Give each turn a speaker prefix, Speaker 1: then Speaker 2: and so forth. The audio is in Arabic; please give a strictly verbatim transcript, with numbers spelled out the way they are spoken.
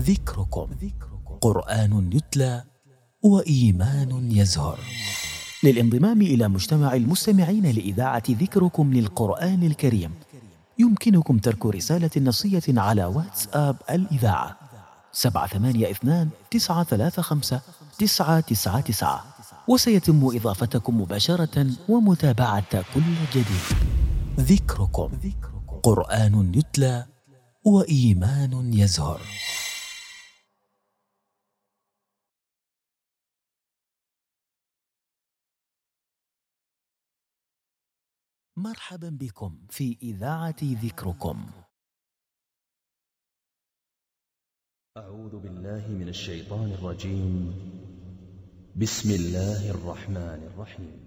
Speaker 1: ذكركم. قرآن يتلى وإيمان يزهر. للانضمام إلى مجتمع المستمعين لإذاعة ذكركم للقرآن الكريم يمكنكم ترك رسالة نصية على واتساب الإذاعة سبعة ثمانية اثنان تسعة ثلاثة خمسة تسعة تسعة تسعة، وسيتم إضافتكم مباشرة ومتابعة كل جديد. ذكركم. قرآن يتلى وإيمان يزهر. مرحبا بكم في إذاعة ذكركم.
Speaker 2: أعوذ بالله من الشيطان الرجيم. بسم الله الرحمن الرحيم.